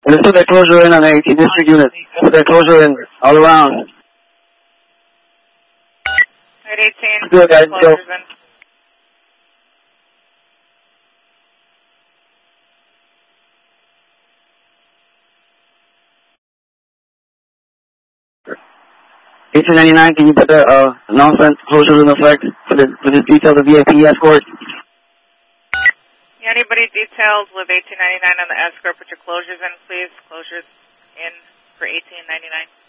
Let's put that closure in on the 18th District unit. Put that closure in all around. At 18, Good, guys. closures in. $18.99, can you put the announcement closure in effect for the details of VIP escort? Yeah, anybody detailed with $18.99 on the escort, put your closures in, please. Closures in for $18.99.